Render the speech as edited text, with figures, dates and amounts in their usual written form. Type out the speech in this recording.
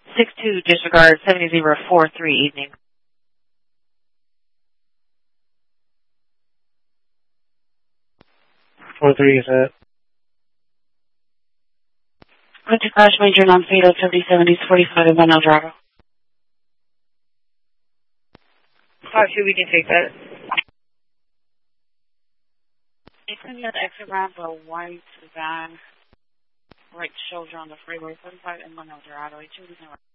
62, disregard 7043, evening. 43 is that? Went to crash major non-fatal 7070s 45 in Van Eldorado. 5-2, we can take that. It's going to be at the exit ramp, a white van, right shoulder on the freeway, 45 in Van Eldorado.